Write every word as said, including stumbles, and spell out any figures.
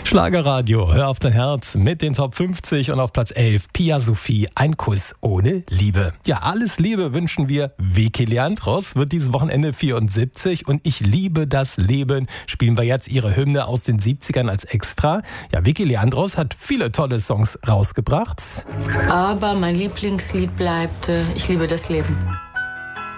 Schlagerradio, hör auf dein Herz mit den Top fünfzig und auf Platz elf Pia Sophie, ein Kuss ohne Liebe. Ja, alles Liebe wünschen wir. Vicky Leandros wird dieses Wochenende vierundsiebzig und Ich liebe das Leben spielen wir jetzt ihre Hymne aus den siebzigern als Extra. Ja, Vicky Leandros hat viele tolle Songs rausgebracht. Aber mein Lieblingslied bleibt äh, Ich liebe das Leben.